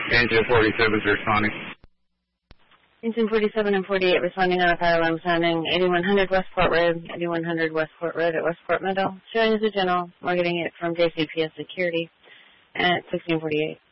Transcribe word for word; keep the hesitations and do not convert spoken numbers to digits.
Engine forty-seven is responding. Engine forty-seven and forty-eight responding on a fire alarm sounding eighty-one hundred Westport Road, eighty-one hundred Westport Road at Westport Middle, showing as a general. We're getting it from J C P S Security at sixteen forty-eight.